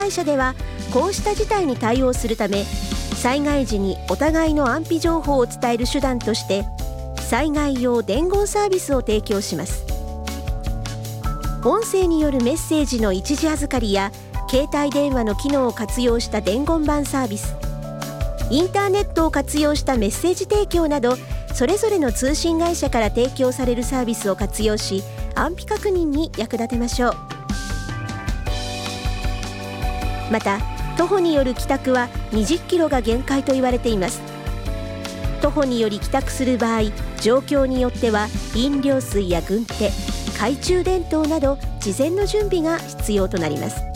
会社ではこうした事態に対応するため、災害時にお互いの安否情報を伝える手段として災害用伝言サービスを提供します。音声によるメッセージの一時預かりや携帯電話の機能を活用した伝言板サービス、インターネットを活用したメッセージ提供など、それぞれの通信会社から提供されるサービスを活用し、安否確認に役立てましょう。また、徒歩による帰宅は20キロが限界と言われています。徒歩により帰宅する場合、状況によっては飲料水や軍手、懐中電灯など事前の準備が必要となります。